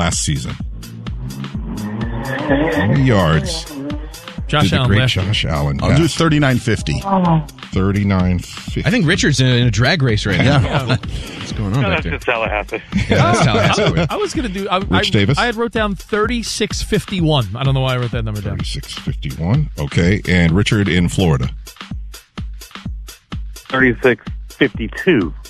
last season? How many yards Josh did the Allen great last year. Josh Allen I'll do pass? 3950. 3950. I think Richard's in a drag race right now. Yeah. What's going on No, back that's there? just Tallahassee. Yeah, that's Tallahassee. I was going to do. Rich Davis? I had wrote down 3651. I don't know why I wrote that number down. 3651. Okay. And Richard in Florida. 3652.